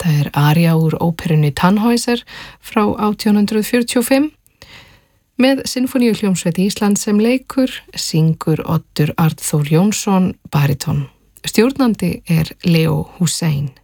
Það aría úr óperunni Tannhäuser frá 1845. Með Sinfóníuhljómsveit Íslands sem leikur syngur Oddur Arnþór Jónsson baríton. Stjórnandi Leo Hussein.